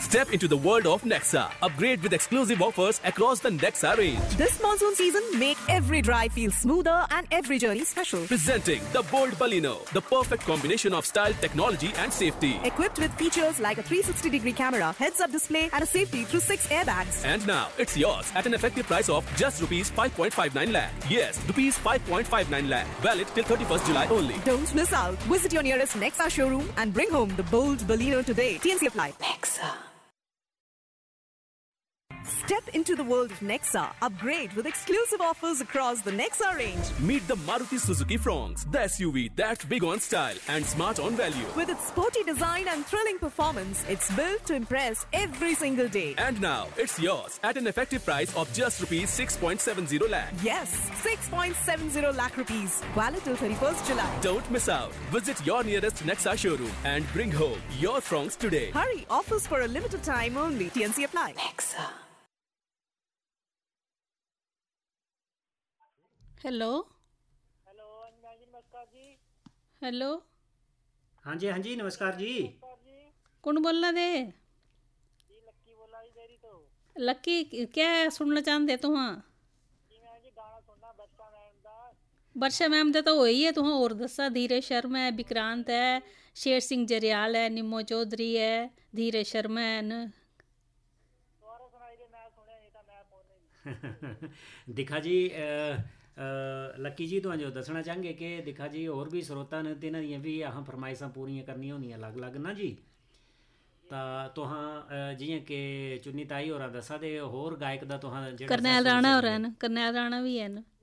Step into the world of Nexa. Upgrade with exclusive offers across the Nexa range. This monsoon season, make every drive feel smoother and every journey special. Presenting the Bold Baleno, the perfect combination of style, technology and safety. Equipped with features like a 360-degree camera, heads-up display and a safety through 6 airbags. And now, it's yours at an effective price of just rupees 5.59 lakh. Yes, rupees 5.59 lakh. Valid till 31st July only. Don't miss out. Visit your nearest Nexa showroom and bring home the Bold Baleno today. TNC apply. Nexa. Step into the world of Nexa. Upgrade with exclusive offers across the Nexa range. Meet the Maruti Suzuki Fronx, the SUV that's big on style and smart on value. With its sporty design and thrilling performance, it's built to impress every single day. And now, it's yours at an effective price of just rupees 6.70 lakh. Yes, 6.70 lakh rupees. Valid till 31st July. Don't miss out. Visit your nearest Nexa showroom and bring home your Fronx today. Hurry, offers for a limited time only. TNC apply. Nexa. Hello hello जी नमस्कार जी। Hello हाँ जी नमस्कार जी। कौन बोलना दे? जी लक्की बोला जी देरी तो। लक्की क्या सुनना चाहते तू? हाँ जी मैं जी गाना सुनना वर्षा मैम दा। वर्षा मैम दा तो वही है तू और दसा धीरज शर्मा है, विक्रांत है, शेर सिंह जरियाल है, निम्मो चौधरी है, धीरज शर्मा है न। दोबारा सुनाई दे, मैं सुने नहीं था, मैं फोन नहीं। दिखा जी लक्की जी तुहां जो दसना चाहेंगे कि दिखा जी होर भी स्रोतां ने ते इन्हां दियां भी आह फरमाइशां पूरियां करनियां होंदियां अलग अलग ना जी। तां तुहां जियां कि चुन्नी ताई होरां दस्सा दे होर गायक दा तुहां जेह्ड़ा करनैल राणा होर हैन, करनैल राणा भी हैन।